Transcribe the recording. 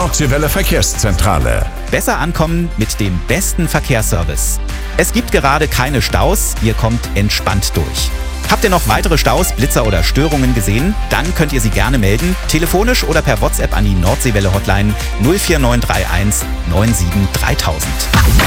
Nordseewelle Verkehrszentrale. Besser ankommen mit dem besten Verkehrsservice. Es gibt gerade keine Staus, ihr kommt entspannt durch. Habt ihr noch weitere Staus, Blitzer oder Störungen gesehen? Dann könnt ihr sie gerne melden, telefonisch oder per WhatsApp an die Nordseewelle Hotline 04931 97 3000.